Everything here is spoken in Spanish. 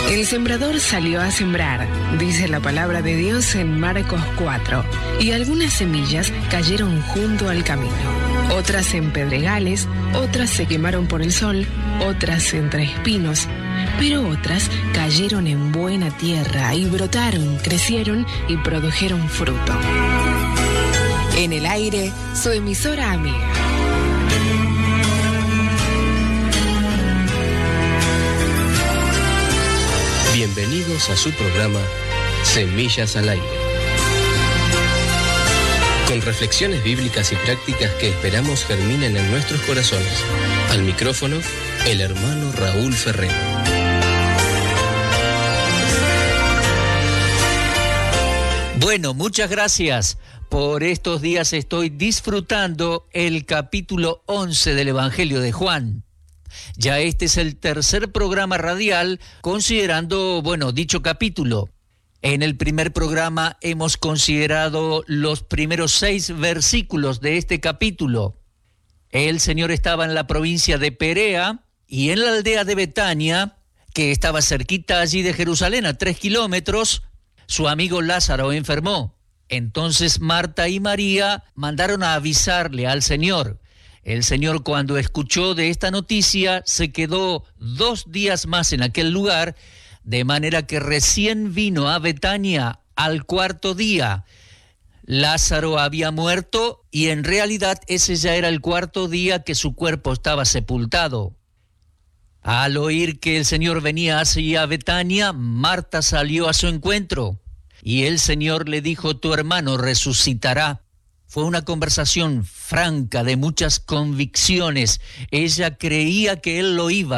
El sembrador salió a sembrar, dice la palabra de Dios en Marcos 4, y algunas semillas cayeron junto al camino, otras en pedregales, otras se quemaron por el sol, otras entre espinos, pero otras cayeron en buena tierra y brotaron, crecieron y produjeron fruto. En el aire, su emisora amiga. Bienvenidos a su programa Semillas al Aire, con reflexiones bíblicas y prácticas que esperamos germinen en nuestros corazones. Al micrófono, el hermano Raúl Ferrero. Bueno, muchas gracias. Por estos días estoy disfrutando el capítulo 11 del Evangelio de Juan. Ya este es el tercer programa radial considerando, dicho capítulo. En el primer programa hemos considerado los primeros 6 versículos de este capítulo. El Señor estaba en la provincia de Perea y en la aldea de Betania, que estaba cerquita allí de Jerusalén, a 3 kilómetros, su amigo Lázaro enfermó. Entonces Marta y María mandaron a avisarle al Señor. El Señor, cuando escuchó de esta noticia, se quedó 2 días más en aquel lugar, de manera que recién vino a Betania al 4º día. Lázaro había muerto y en realidad ese ya era el 4º día que su cuerpo estaba sepultado. Al oír que el Señor venía hacia Betania, Marta salió a su encuentro y el Señor le dijo: tu hermano resucitará. Fue una conversación franca de muchas convicciones. Ella creía que él lo iba